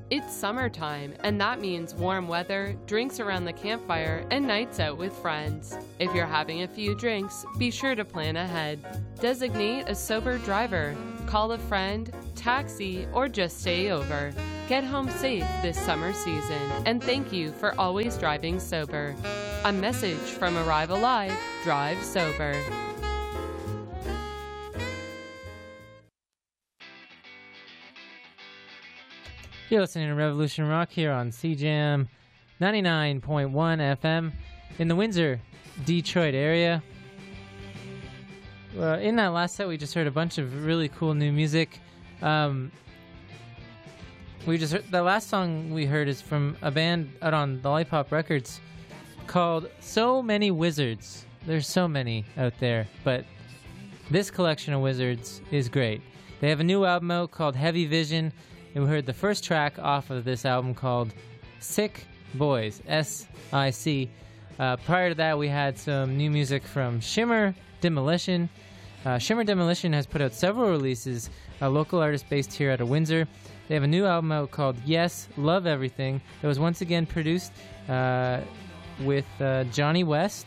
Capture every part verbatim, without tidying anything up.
It's summertime, and that means warm weather, drinks around the campfire, and nights out with friends. If you're having a few drinks, be sure to plan ahead. Designate a sober driver, call a friend, taxi, or just stay over. Get home safe this summer season, and thank you for always driving sober. A message from Arrive Alive, Drive Sober. You're listening to Revolution Rock here on C J A M ninety-nine point one F M in the Windsor, Detroit area. Uh, in that last set, we just heard a bunch of really cool new music. Um, we just heard, the last song we heard is from a band out on the Lollipop Records called So Many Wizards. There's so many out there, but this collection of wizards is great. They have a new album out called Heavy Vision, and we heard the first track off of this album called Sick Boys, S I C. Uh, prior to that, we had some new music from Shimmer Demolition. Uh, Shimmer Demolition has put out several releases, a local artist based here out of Windsor. They have a new album out called Yes, Love Everything. It was once again produced uh, with uh, Johnny West.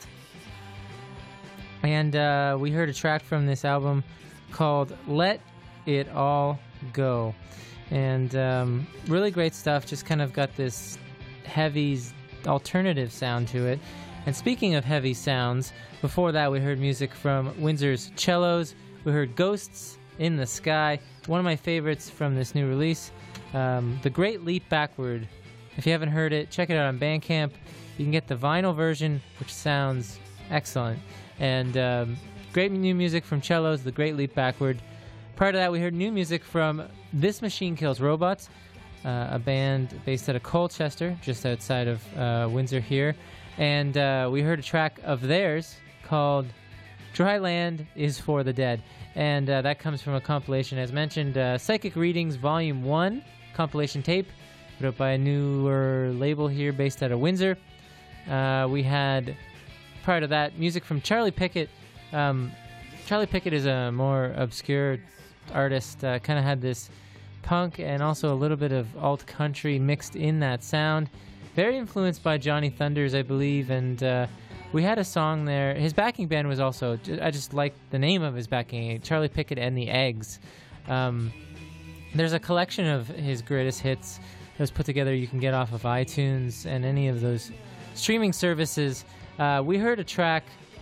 And uh, we heard a track from this album called Let It All Go. And um, really great stuff, just kind of got this heavy alternative sound to it. And speaking of heavy sounds, before that we heard music from Windsor's Cellos. We heard Ghosts in the Sky, one of my favorites from this new release. Um, the Great Leap Backward. If you haven't heard it, check it out on Bandcamp. You can get the vinyl version, which sounds excellent. And um, great new music from Cellos, The Great Leap Backward. Prior to that, we heard new music from This Machine Kills Robots, uh, a band based out of Colchester, just outside of uh, Windsor here. And uh, we heard a track of theirs called Dry Land is for the Dead. And uh, that comes from a compilation, as mentioned, uh, Psychic Readings Volume one compilation tape, put out by a newer label here based out of Windsor. Uh, we had, prior to that, music from Charlie Pickett. Um, Charlie Pickett is a more obscure artist, uh, kind of had this punk and also a little bit of alt country mixed in that sound. Very influenced by Johnny Thunders, I believe, and uh, we had a song there. His backing band was also, I just like the name of his backing, Charlie Pickett and the Eggs. Um, there's a collection of his greatest hits that was put together you can get off of iTunes and any of those streaming services. Uh, we heard a track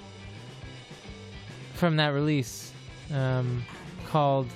from that release um, called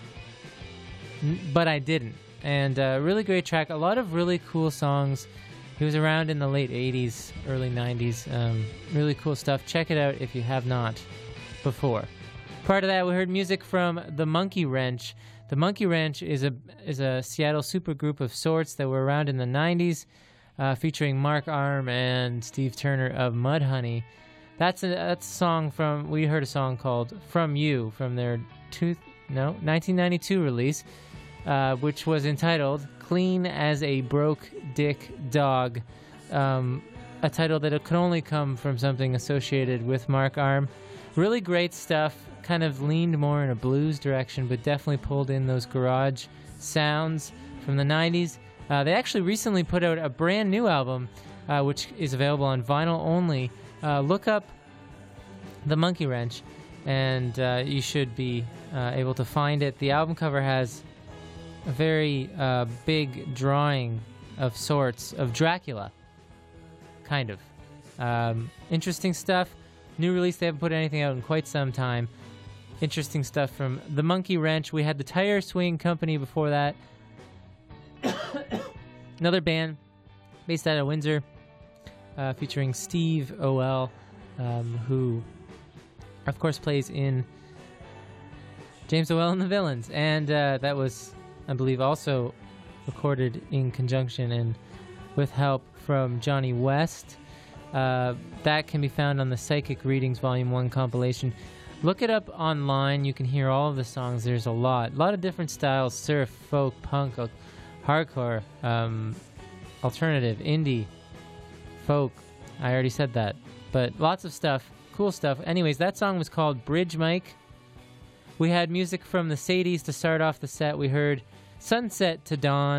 But I Didn't, and a uh, really great track. A lot of really cool songs. He was around in the late eighties, early nineties. Um, really cool stuff. Check it out if you have not before. Prior to that, we heard music from The Monkey Wrench. The Monkey Wrench is a is a Seattle supergroup of sorts that were around in the nineties, uh, featuring Mark Arm and Steve Turner of Mudhoney. That's a, that's a song from, we heard a song called From You from their two, no, nineteen ninety-two release, uh, which was entitled Clean as a Broke Dick Dog, um, a title that could only come from something associated with Mark Arm. Really great stuff, kind of leaned more in a blues direction, but definitely pulled in those garage sounds from the nineties. Uh, they actually recently put out a brand new album, uh, which is available on vinyl only. Uh, look up The Monkey Wrench, and uh, you should be uh, able to find it. The album cover has a very uh, big drawing of sorts of Dracula, kind of. Um, interesting stuff. New release, they haven't put anything out in quite some time. Interesting stuff from The Monkey Wrench. We had the Tire Swing Company before that. Another band based out of Windsor, uh, featuring Steve O L, um, who, of course, plays in James O L and the Villains. And uh, that was, I believe, also recorded in conjunction and with help from Johnny West. Uh, that can be found on the Psychic Readings Volume one compilation. Look it up online. You can hear all of the songs. There's a lot. A lot of different styles. Surf, folk, punk, al- hardcore, um, alternative, indie, folk. I already said that. But lots of stuff. Cool stuff. Anyways, that song was called Bridge Mike. We had music from the Sadies to start off the set. We heard Sunset to Dawn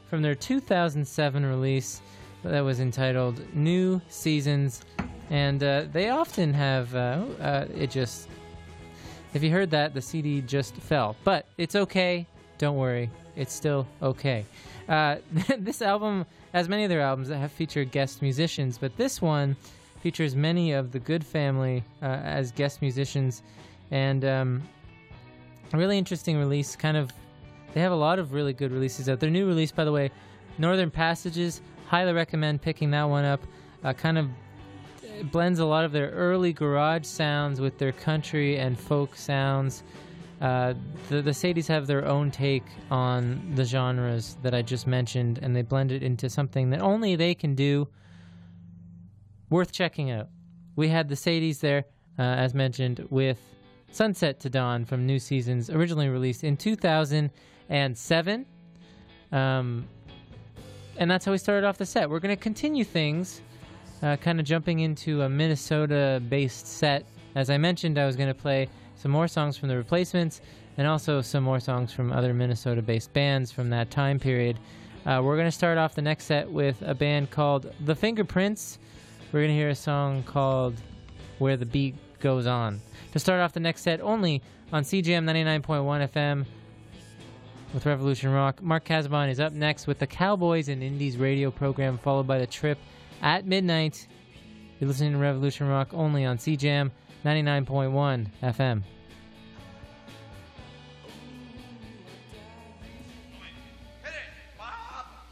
from their two thousand seven release that was entitled New Seasons. And uh, they often have, uh, uh, it just, if you heard that, the C D just fell. But it's okay. Don't worry. It's still okay. Uh, this album, as many of their albums, have featured guest musicians, but this one features many of the Good Family uh, as guest musicians. And um, a really interesting release. Kind of, they have a lot of really good releases out. Their new release, by the way, Northern Passages, highly recommend picking that one up. Uh, kind of blends a lot of their early garage sounds with their country and folk sounds. Uh, the, the Sadies have their own take on the genres that I just mentioned, and they blend it into something that only they can do. Worth checking out. We had the Sadies there, uh, as mentioned, with Sunset to Dawn from New Seasons, originally released in two thousand seven. Um, and that's how we started off the set. We're going to continue things, uh, kind of jumping into a Minnesota-based set. As I mentioned, I was going to play some more songs from The Replacements and also some more songs from other Minnesota-based bands from that time period. Uh, we're going to start off the next set with a band called The Fingerprints. We're going to hear a song called Where the Beat Goes On. To start off the next set, only on C J M ninety-nine point one F M with Revolution Rock. Mark Casabon is up next with the Cowboys and Indies radio program, followed by The Trip at midnight. You're listening to Revolution Rock only on C J M ninety-nine point one F M.